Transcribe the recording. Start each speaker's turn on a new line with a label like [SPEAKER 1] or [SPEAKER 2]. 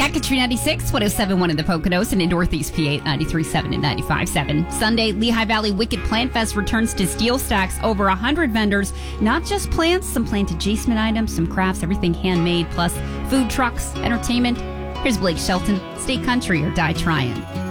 [SPEAKER 1] Back at Tree 96, 107.1 in the Poconos and in Northeast PA at 93.7 and 95.7. Sunday, Lehigh Valley Wicked Plant Fest returns to Steel Stacks. Over 100 vendors, not just plants, some plant adjacent items, some crafts, everything handmade, plus food trucks, entertainment. Here's Blake Shelton, Stay Country or Die Tryin'.